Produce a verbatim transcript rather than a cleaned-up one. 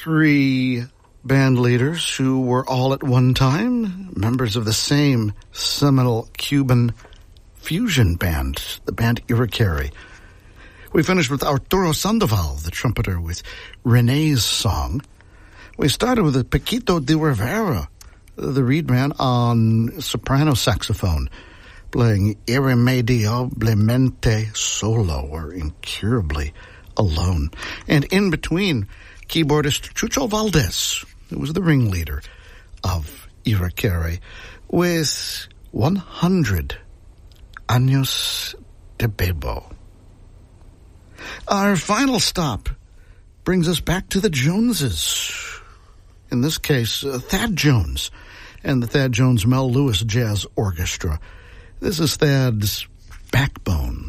three band leaders who were all at one time members of the same seminal Cuban fusion band, the band Iriquere. We finished with Arturo Sandoval, the trumpeter, with Renee's Song. We started with Paquito de Rivera, the reed man, on soprano saxophone, playing Irremediablemente Solo, or Incurably Alone. And in between, keyboardist Chucho Valdez, who was the ringleader of Iriquere, with one hundred Años de Bebo. Our final stop brings us back to the Joneses. In this case, uh, Thad Jones and the Thad Jones Mel Lewis Jazz Orchestra. This is Thad's Backbone.